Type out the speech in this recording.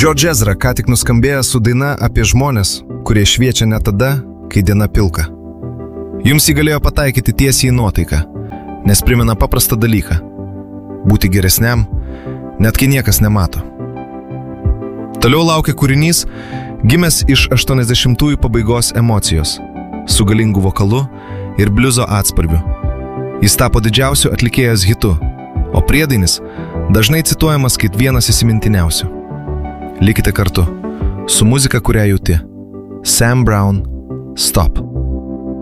George Ezra ką tik nuskambėjo su daina apie žmonės, kurie šviečia net tada, kai diena pilka. Jums jį galėjo pataikyti tiesiai į nuotaiką, nes primena paprastą dalyką – būti geresniam, net kai niekas nemato. Toliau laukia kūrinys, gimęs iš 80-ųjų pabaigos emocijos, su galingu vokalu ir bliuzo atspalviu. Jis tapo didžiausiu atlikėjos hitu, o priedainis dažnai cituojamas kaip vienas įsimintiniausių. Likite kartu su muzika, kurią jauti. Sam Brown, Stop.